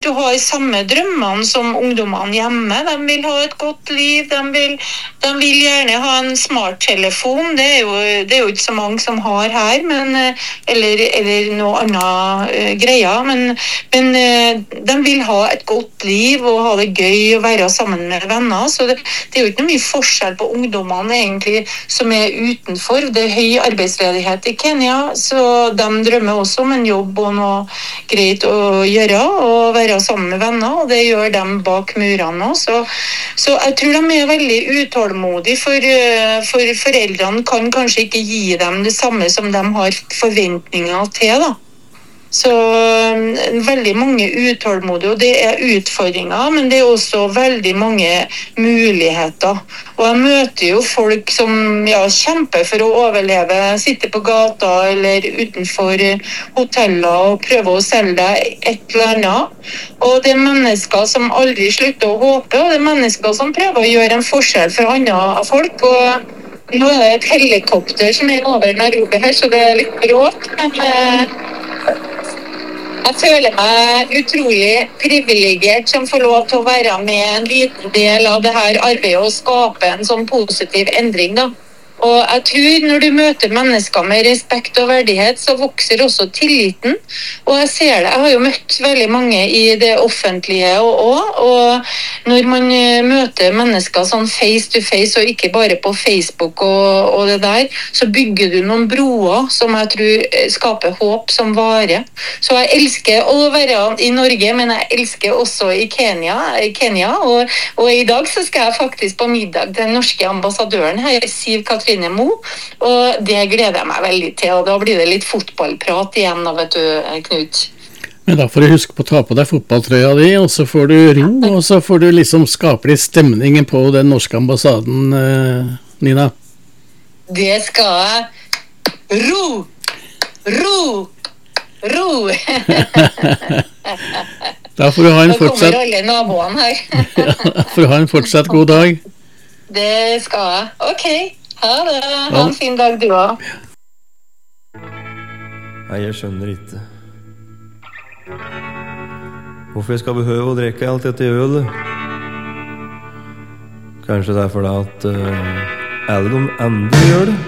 ikke har samme drømmene som ungdommene hjemme. De vil ha et godt liv, de vil gjerne ha en smarttelefon. Det er jo ikke så mange som har her, men, eller noe annet greier. Men de vil ha et godt liv og ha det gøy og være sammen med venner. Så det er jo ikke noe mye forskjell på ungdommene egentlig som er utenfor. Det er høy arbeidsledighet i Kenya, så de drømmer også om en jobb og noe greit å gjøre og være sammen med venner, og det gjør de bak murene også. Så jeg tror de er veldig utålmodige, for foreldrene kan kanskje ikke gi dem det samme som de har forventninger til, da. Så veldig mange utålmodige, og det er utfordringer, men det er også veldig mange muligheter. Og jeg møter jo folk som kjemper for å overleve, sitter på gata eller utenfor hoteller og prøver å selge et eller annet. Og det er mennesker som aldri slutter å håpe, og det er mennesker som prøver å gjøre en forskjell for andre folk. Og nå er det et helikopter som er over Nairobi her, så det er litt bråk, men jeg føler meg utrolig privilegert som får lov til å være med en liten del av det her arbeidet og skape en sånn positiv endring, da. Og jeg tror når du møter mennesker med respekt og verdighet, så vokser også tilliten. Og jeg ser det, jeg har jo møtt veldig mange i det offentlige og når man møter mennesker sånn face to face, og ikke bare på Facebook og det der, så bygger du noen broer som jeg tror skaper håp som varer. Så jeg elsker å være i Norge, men jeg elsker også i Kenya og i dag så skal jeg faktisk på middag til den norske ambassadøren her, Siv Katrine Mo, og det gleder jeg meg veldig til, og da blir det litt fotballprat igjen, vet du, Knut. Men da får du huske på å ta på deg fotballtrøya di, og så får du ro, og så får du liksom skape litt stemningen på den norske ambassaden, Nina. Det skal jeg. Ro! Da får du ha en fortsatt... Da kommer alle naboene her. Da får du ha en fortsatt god dag. Det skal jeg. Ok. Ha det. Ha en fin dag, du også. Nei, jeg skjønner ikke. Hvorfor jeg skal behøve å drikke alt dette ølet? Kanskje det er fordi at alle de andre gjør det?